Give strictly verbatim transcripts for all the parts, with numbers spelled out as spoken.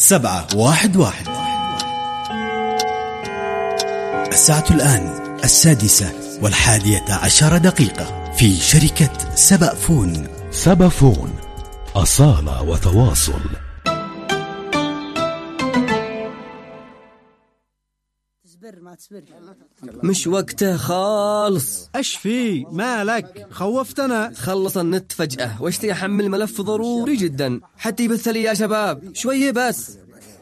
سبعة واحد واحد. الساعة الآن السادسة والحادية عشر دقيقة في شركة سبأفون. سبأفون، أصالة وتواصل. ما تصبر، مش وقته خالص. ايش في مالك؟ خوفتنا. خلص النت فجأة واشتي احمل ملف ضروري جدا حتى يبث لي يا شباب شوية بس.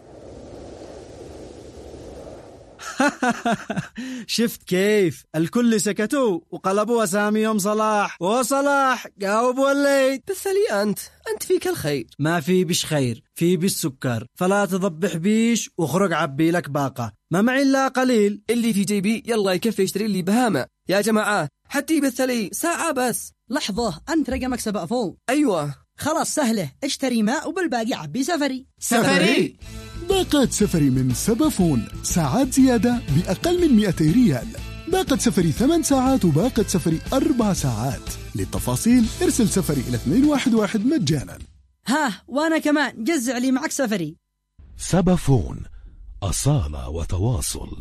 شفت كيف الكل سكتوا وقلبوا اساميهم صلاح وصلاح جاوب وليد. بث لي انت انت فيك الخير. ما في بش خير، في بش سكر، فلا تضبح بيش واخرج عبي لك باقة. ما معي الا قليل، اللي في جيبي يلا يكفي يشتري لي بهامة يا جماعة حتى يبث لي ساعة بس. لحظة، انت رقمك سبأفون؟ ايوه خلاص سهلة، اشتري ماء وبالباقي عبي سفري. سفري باقة سفري من سبأفون، ساعات زيادة بأقل من مئتي ريال. باقة سفري ثمان ساعات وباقة سفري أربع ساعات. للتفاصيل ارسل سفري إلى اثنين واحد واحد مجانا. ها وانا كمان جزع لي معك سفري. سبأفون، أصالة وتواصل.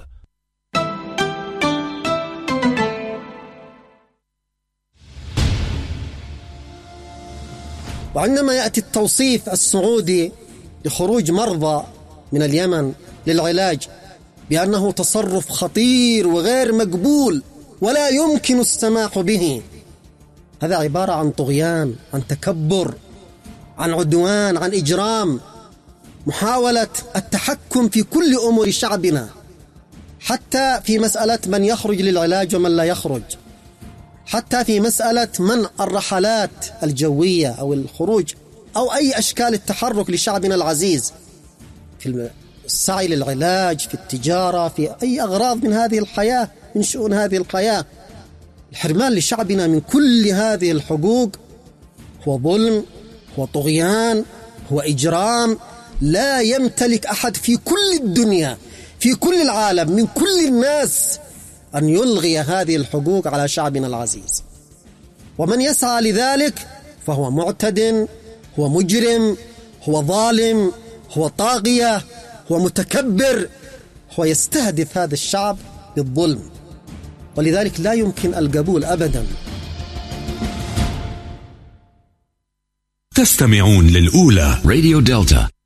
وعندما يأتي التوصيف السعودي لخروج مرضى من اليمن للعلاج بأنه تصرف خطير وغير مقبول ولا يمكن السماح به، هذا عبارة عن طغيان، عن تكبر، عن عدوان، عن إجرام، محاولة التحكم في كل أمور شعبنا، حتى في مسألة من يخرج للعلاج ومن لا يخرج، حتى في مسألة منع الرحلات الجوية أو الخروج أو أي أشكال التحرك لشعبنا العزيز في السعي للعلاج، في التجارة، في أي أغراض من هذه الحياة، من شؤون هذه الحياة. الحرمان لشعبنا من كل هذه الحقوق هو ظلم، هو طغيان، هو إجرام لا يمتلك أحد في كل الدنيا، في كل العالم، من كل الناس أن يلغي هذه الحقوق على شعبنا العزيز. ومن يسعى لذلك فهو معتد، هو مجرم، هو ظالم، هو طاغية، هو متكبر، هو يستهدف هذا الشعب بالظلم، ولذلك لا يمكن القبول أبدا. تستمعون للأولى راديو دلتا